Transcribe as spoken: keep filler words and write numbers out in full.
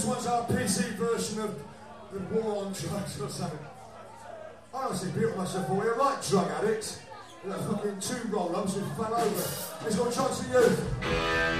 This one's our P C version of the War on Drugs or something. I honestly built myself all here, right drug addict. With a fucking two roll-ups who fell over. He's got a chance for you.